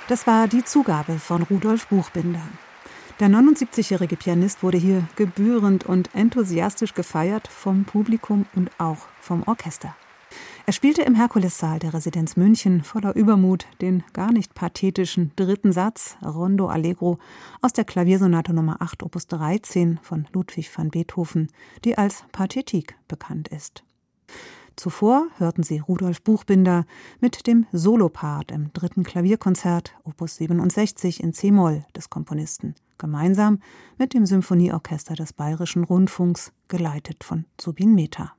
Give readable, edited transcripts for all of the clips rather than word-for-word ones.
Das war die Zugabe von Rudolf Buchbinder. Der 79-jährige Pianist wurde hier gebührend und enthusiastisch gefeiert vom Publikum und auch vom Orchester. Er spielte im Herkulessaal der Residenz München voller Übermut den gar nicht pathetischen 3. Satz, Rondo Allegro, aus der Klaviersonate Nr. 8 Opus 13 von Ludwig van Beethoven, die als Pathetique bekannt ist. Zuvor hörten Sie Rudolf Buchbinder mit dem Solopart im 3. Klavierkonzert Opus 67 in c-Moll des Komponisten, gemeinsam mit dem Symphonieorchester des Bayerischen Rundfunks, geleitet von Zubin Mehta.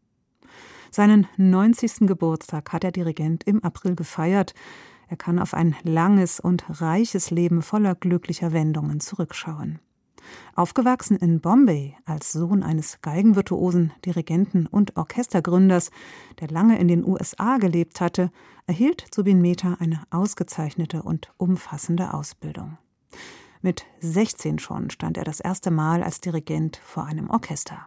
Seinen 90. Geburtstag hat der Dirigent im April gefeiert. Er kann auf ein langes und reiches Leben voller glücklicher Wendungen zurückschauen. Aufgewachsen in Bombay als Sohn eines Geigenvirtuosen, Dirigenten und Orchestergründers, der lange in den USA gelebt hatte, erhielt Zubin Mehta eine ausgezeichnete und umfassende Ausbildung. Mit 16 schon stand er das erste Mal als Dirigent vor einem Orchester.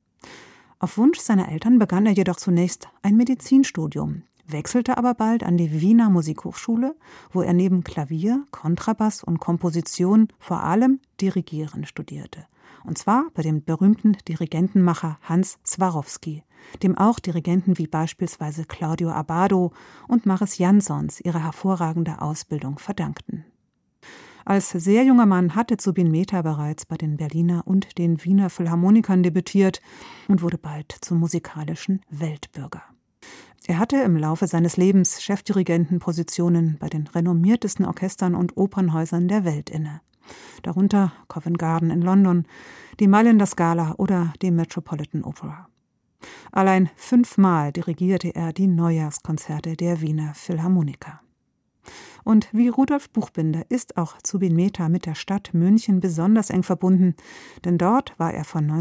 Auf Wunsch seiner Eltern begann er jedoch zunächst ein Medizinstudium, wechselte aber bald an die Wiener Musikhochschule, wo er neben Klavier, Kontrabass und Komposition vor allem Dirigieren studierte. Und zwar bei dem berühmten Dirigentenmacher Hans Swarovski, dem auch Dirigenten wie beispielsweise Claudio Abbado und Maris Jansons ihre hervorragende Ausbildung verdankten. Als sehr junger Mann hatte Zubin Mehta bereits bei den Berliner und den Wiener Philharmonikern debütiert und wurde bald zum musikalischen Weltbürger. Er hatte im Laufe seines Lebens Chefdirigentenpositionen bei den renommiertesten Orchestern und Opernhäusern der Welt inne. Darunter Covent Garden in London, die Mailänder Scala oder die Metropolitan Opera. Allein 5-mal dirigierte er die Neujahrskonzerte der Wiener Philharmoniker. Und wie Rudolf Buchbinder ist auch Zubin Mehta mit der Stadt München besonders eng verbunden, denn dort war er von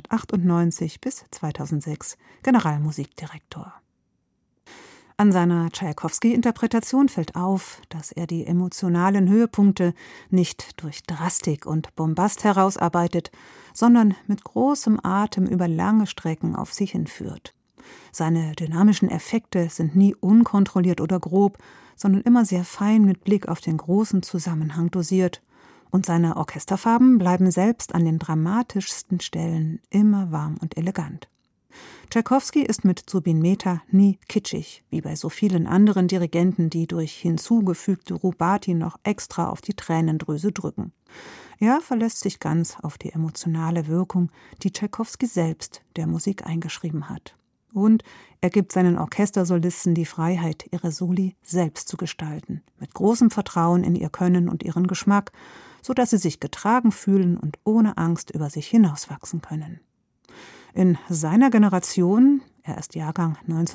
1998 bis 2006 Generalmusikdirektor. An seiner Tschaikowski-Interpretation fällt auf, dass er die emotionalen Höhepunkte nicht durch Drastik und Bombast herausarbeitet, sondern mit großem Atem über lange Strecken auf sie hinführt. Seine dynamischen Effekte sind nie unkontrolliert oder grob, sondern immer sehr fein mit Blick auf den großen Zusammenhang dosiert. Und seine Orchesterfarben bleiben selbst an den dramatischsten Stellen immer warm und elegant. Tschaikowski ist mit Zubin Mehta nie kitschig, wie bei so vielen anderen Dirigenten, die durch hinzugefügte Rubati noch extra auf die Tränendrüse drücken. Er verlässt sich ganz auf die emotionale Wirkung, die Tschaikowski selbst der Musik eingeschrieben hat. Und er gibt seinen Orchestersolisten die Freiheit, ihre Soli selbst zu gestalten, mit großem Vertrauen in ihr Können und ihren Geschmack, sodass sie sich getragen fühlen und ohne Angst über sich hinauswachsen können. In seiner Generation, er ist Jahrgang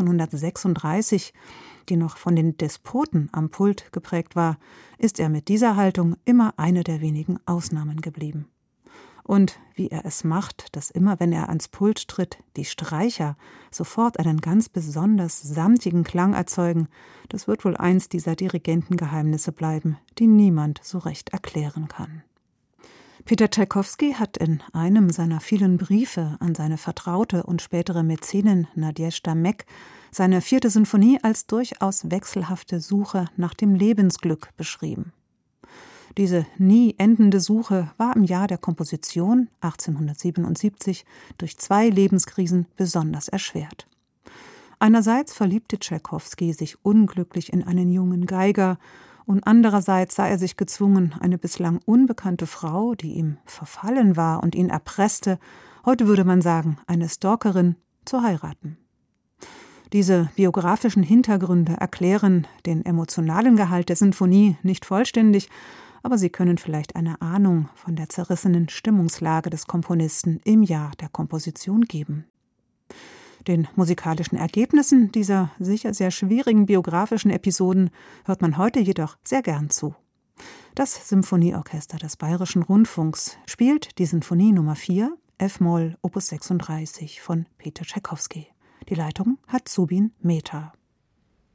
1936, die noch von den Despoten am Pult geprägt war, ist er mit dieser Haltung immer eine der wenigen Ausnahmen geblieben. Und wie er es macht, dass immer, wenn er ans Pult tritt, die Streicher sofort einen ganz besonders samtigen Klang erzeugen, das wird wohl eins dieser Dirigentengeheimnisse bleiben, die niemand so recht erklären kann. Peter Tschaikowski hat in einem seiner vielen Briefe an seine Vertraute und spätere Mäzenin Nadezhda Meck seine 4. Sinfonie als durchaus wechselhafte Suche nach dem Lebensglück beschrieben. Diese nie endende Suche war im Jahr der Komposition 1877 durch 2 Lebenskrisen besonders erschwert. Einerseits verliebte Tschaikowski sich unglücklich in einen jungen Geiger und andererseits sah er sich gezwungen, eine bislang unbekannte Frau, die ihm verfallen war und ihn erpresste, heute würde man sagen, eine Stalkerin, zu heiraten. Diese biografischen Hintergründe erklären den emotionalen Gehalt der Sinfonie nicht vollständig, aber sie können vielleicht eine Ahnung von der zerrissenen Stimmungslage des Komponisten im Jahr der Komposition geben. Den musikalischen Ergebnissen dieser sicher sehr schwierigen biografischen Episoden hört man heute jedoch sehr gern zu. Das Symphonieorchester des Bayerischen Rundfunks spielt die Sinfonie Nummer 4, F-Moll, Opus 36 von Peter Tschaikowski. Die Leitung hat Zubin Mehta.